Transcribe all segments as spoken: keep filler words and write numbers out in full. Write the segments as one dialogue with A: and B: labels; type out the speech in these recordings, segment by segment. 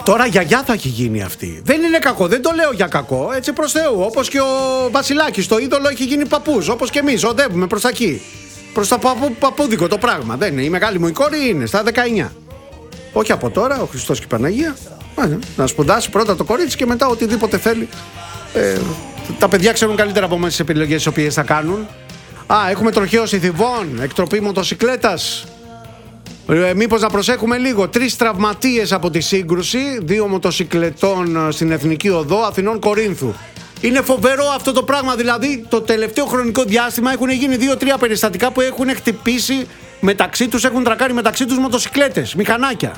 A: Τώρα γιαγιά θα έχει γίνει αυτή. Δεν είναι κακό, δεν το λέω για κακό. Έτσι προς Θεού. Όπως και ο Βασιλάκης, το είδωλο, έχει γίνει παππούς. Όπως και εμείς, οδεύουμε προς τα εκεί. Προς τα παππού, παππούδικο το πράγμα. Δεν είναι. Η μεγάλη μου η κόρη είναι στα δεκαεννιά. Όχι από τώρα, ο Χριστός και η Παναγία. Να σπουδάσει πρώτα το κορίτσι και μετά οτιδήποτε θέλει. Ε, τα παιδιά ξέρουν καλύτερα από εμάς τις επιλογές τις οποίες θα κάνουν. Α, έχουμε τροχαίο Θηβών, εκτροπή μοτοσικλέτας. Ε, μήπως να προσέχουμε λίγο. Τρεις τραυματίες από τη σύγκρουση. Δύο μοτοσικλετών στην Εθνική Οδό Αθηνών Κορίνθου. Είναι φοβερό αυτό το πράγμα. Δηλαδή, το τελευταίο χρονικό διάστημα έχουν γίνει δύο-τρία περιστατικά που έχουν χτυπήσει μεταξύ τους, έχουν τρακάρει μεταξύ τους μοτοσικλέτες, μηχανάκια.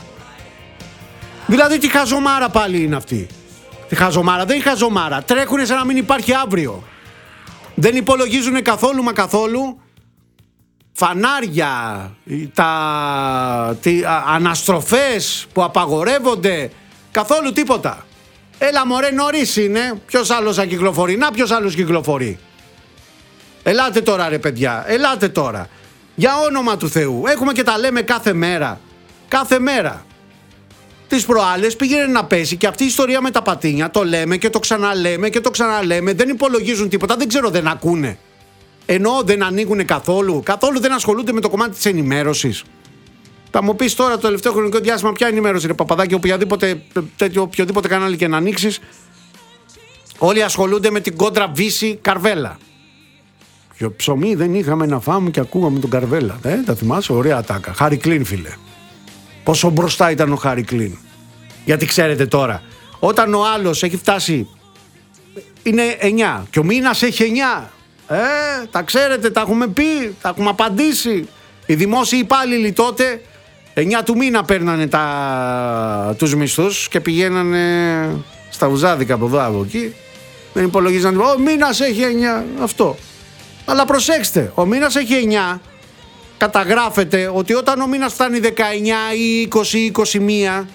A: Δηλαδή, τι χαζομάρα πάλι είναι αυτή. Τη χαζομάρα, δεν είναι χαζομάρα. Τρέχουνε σαν να μην υπάρχει αύριο. Δεν υπολογίζουν καθόλου μα καθόλου φανάρια, τα τι, α, αναστροφές που απαγορεύονται, καθόλου τίποτα. Έλα μωρέ, νωρίς είναι, ποιος άλλος θα κυκλοφορεί, να ποιος άλλος κυκλοφορεί. Ελάτε τώρα ρε παιδιά, ελάτε τώρα. Για όνομα του Θεού, έχουμε και τα λέμε κάθε μέρα, κάθε μέρα. Τις προάλλες πήγαινε να πέσει και αυτή η ιστορία με τα πατίνια, το λέμε και το ξαναλέμε και το ξαναλέμε, δεν υπολογίζουν τίποτα, δεν ξέρω, δεν ακούνε. Ενώ δεν ανοίγουν καθόλου, καθόλου δεν ασχολούνται με το κομμάτι της ενημέρωσης. Θα μου πεις τώρα το τελευταίο χρονικό διάστημα ποια ενημέρωση ρε παπαδάκι, οποιαδήποτε, τέτοιο, οποιοδήποτε κανάλι και να ανοίξεις, όλοι ασχολούνται με την κόντρα Βύση Καρβέλα. Πιο ψωμί δεν είχαμε να φάμε και ακούγαμε τον Καρβέλα. Ε, τα θυμάσαι, ωραία ατάκα. Χάρη Κλίν, φίλε. Πόσο μπροστά ήταν ο Χάρη Κλίν. Γιατί ξέρετε τώρα, όταν ο άλλος έχει φτάσει, είναι εννιά και ο μήνας έχει εννιά. Ε, τα ξέρετε, τα έχουμε πει, τα έχουμε απαντήσει. Οι δημόσιοι υπάλληλοι τότε εννιά του μήνα παίρνανε τα, τους μισθούς και πηγαίνανε στα ουζάδικα από εδώ από εκεί. Δεν υπολογίζαν, ο μήνας έχει εννιά, αυτό. Αλλά προσέξτε, ο μήνας έχει εννιά, καταγράφεται ότι όταν ο μήνας φτάνει δεκαεννιά ή είκοσι ή είκοσι ένα,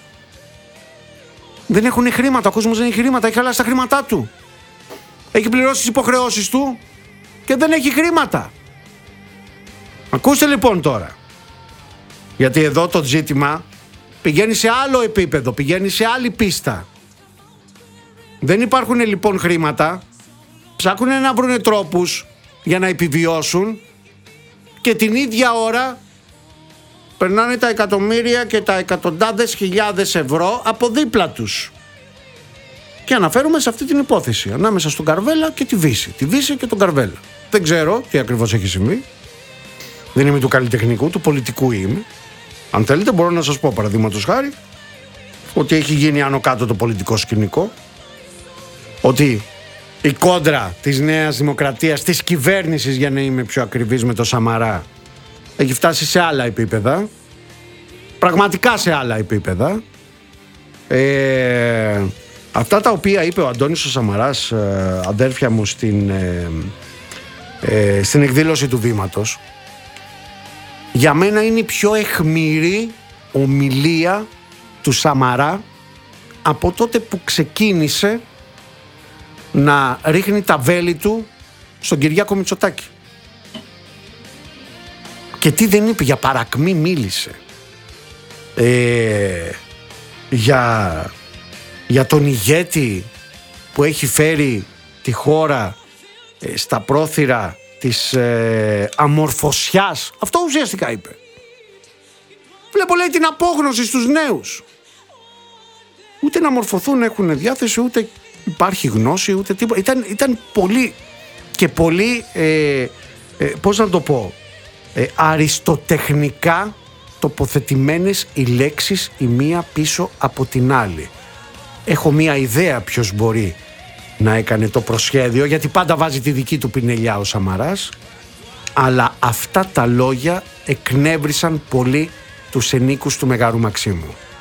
A: δεν έχουν χρήματα, ο κόσμος δεν έχει χρήματα, έχει χαλάσει τα χρήματά του. Έχει πληρώσει τις υποχρεώσεις του και δεν έχει χρήματα. Ακούστε λοιπόν τώρα. Γιατί εδώ το ζήτημα πηγαίνει σε άλλο επίπεδο, πηγαίνει σε άλλη πίστα. Δεν υπάρχουν λοιπόν χρήματα, ψάχνουν να βρουν τρόπους για να επιβιώσουν και την ίδια ώρα περνάνε τα εκατομμύρια και τα εκατοντάδες χιλιάδες ευρώ από δίπλα τους. Και αναφέρουμε σε αυτή την υπόθεση ανάμεσα στον Καρβέλα και τη Βύση. Τη Βύση και τον Καρβέλα. Δεν ξέρω τι ακριβώς έχει συμβεί. Δεν είμαι του καλλιτεχνικού, του πολιτικού είμαι. Αν θέλετε μπορώ να σας πω παραδείγματος χάρη ότι έχει γίνει άνω κάτω το πολιτικό σκηνικό. Ότι η κόντρα της Νέας Δημοκρατίας, της κυβέρνησης για να είμαι πιο ακριβής με το Σαμαρά, έχει φτάσει σε άλλα επίπεδα. Πραγματικά σε άλλα επίπεδα. Ε, αυτά τα οποία είπε ο Αντώνης ο Σαμαράς, ε, αδέρφια μου, στην, ε, ε, στην εκδήλωση του Βήματος, για μένα είναι η πιο αιχμηρή ομιλία του Σαμαρά από τότε που ξεκίνησε να ρίχνει τα βέλη του στον Κυριάκο Μητσοτάκη. Και τι δεν είπε, για παρακμή μίλησε. Ε, για, για τον ηγέτη που έχει φέρει τη χώρα ε, στα πρόθυρα της ε, αμορφωσιάς. Αυτό ουσιαστικά είπε. Βλέπω λέει την απόγνωση στους νέους. Ούτε να μορφωθούν έχουν διάθεση, ούτε υπάρχει γνώση, ούτε τίποτα. Ήταν, ήταν πολύ και πολύ, ε, ε, πώς να το πω, ε, αριστοτεχνικά τοποθετημένες οι λέξεις η μία πίσω από την άλλη. Έχω μία ιδέα ποιος μπορεί να έκανε το προσχέδιο, γιατί πάντα βάζει τη δική του πινελιά ο Σαμαράς, αλλά αυτά τα λόγια εκνεύρισαν πολύ τους ενίκους του Μεγάρου Μαξίμου.